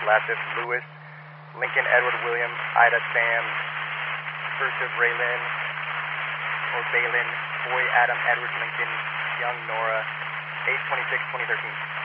Lassus Lewis, Lincoln Edward William, Ida Sam, Furtive Raylin, or Balin, Boy Adam Edward Lincoln, Young Nora, 8/26/2013.